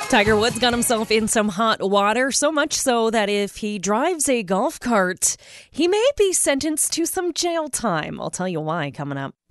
Tiger Woods got himself in some hot water, so much so that if he drives a golf cart, he may be sentenced to some jail time. I'll tell you why coming up.